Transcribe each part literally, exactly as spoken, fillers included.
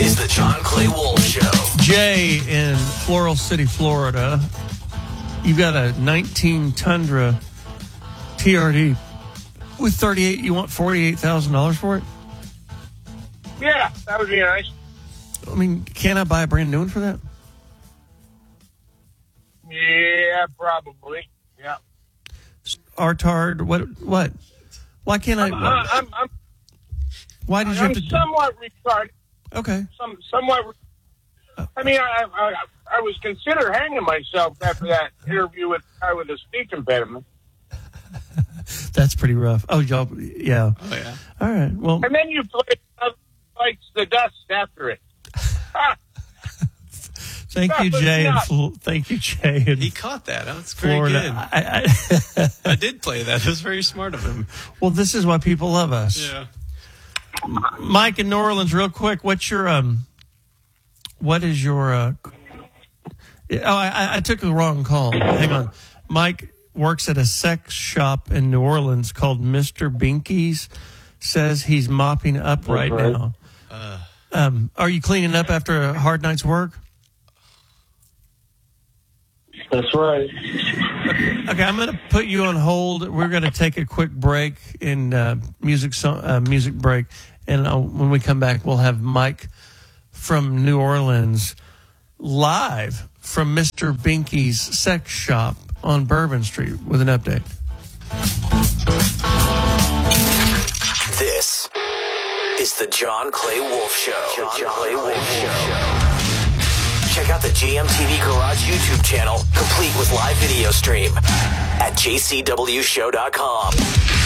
is the John Clay Wolf Show. Jay in Floral City, Florida. You've got a nineteen Tundra T R D with thirty-eight. You want forty-eight thousand dollars for it? Yeah, that would be nice. I mean, can I buy a brand new one for that? Yeah, probably. Yeah. Artard, what? What? Why can't I? I'm, I'm, I'm, why did you I'm have to? somewhat retarded. Okay. Some, somewhat. I mean, I, I, I was consider hanging myself after that interview with the guy with a speech impediment. That's pretty rough. Oh, y'all, yeah. Oh, yeah. All right. Well, and then you play uh, Bites the Dust after it. Ah. Thank you, Jay. And Fl- thank you, Jay. And he caught that. That's very Florida. good. I, I, I did play that. It was very smart of him. Well, this is why people love us. Yeah. Mike in New Orleans, real quick. What's your um? What is your uh? Oh, I, I took the wrong call. Hang on. Mike works at a sex shop in New Orleans called Mister Binky's. Says he's mopping up right, right. now. Uh, um, are you cleaning up after a hard night's work? That's right. Okay, okay I'm going to put you on hold. We're going to take a quick break in uh, music so, uh, music break, and uh, when we come back, we'll have Mike from New Orleans live from Mister Binky's sex shop on Bourbon Street with an update. This is the John Clay Wolf Show. John, John Clay Wolf Show. Check out the J M T V Garage YouTube channel, complete with live video stream at j c w show dot com.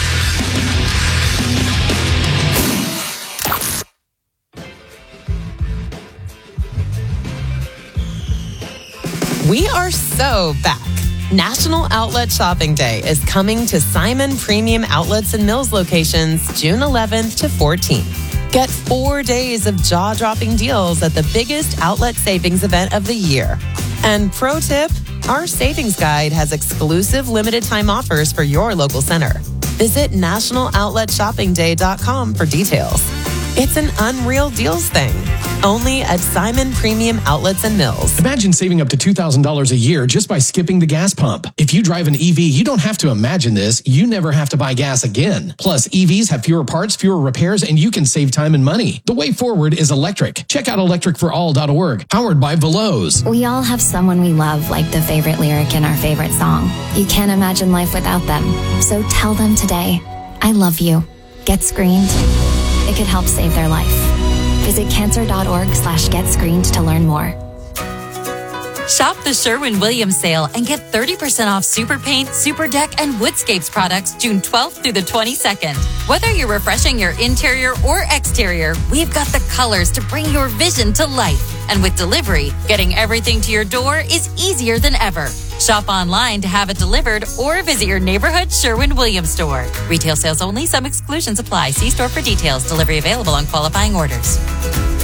We are so back. National Outlet Shopping Day is coming to Simon Premium Outlets and Mills locations June eleventh to fourteenth. Get four days of jaw-dropping deals at the biggest outlet savings event of the year. And pro tip, our savings guide has exclusive limited-time offers for your local center. Visit national outlet shopping day dot com for details. It's an unreal deals thing. Only at Simon Premium Outlets and Mills. Imagine saving up to two thousand dollars a year just by skipping the gas pump. If you drive an E V, you don't have to imagine this. You never have to buy gas again. Plus, E Vs have fewer parts, fewer repairs, and you can save time and money. The way forward is electric. Check out electric for all dot org, powered by Veloz. We all have someone we love, like the favorite lyric in our favorite song. You can't imagine life without them. So tell them today, I love you. Get screened. It could help save their life. Visit cancer dot org slash get screened to learn more. Shop the Sherwin-Williams sale and get thirty percent off Super Paint, Super Deck, and Woodscapes products June twelfth through the twenty-second. Whether you're refreshing your interior or exterior, we've got the colors to bring your vision to life. And with delivery, getting everything to your door is easier than ever. Shop online to have it delivered or visit your neighborhood Sherwin-Williams store. Retail sales only. Some exclusions apply. See store for details. Delivery available on qualifying orders.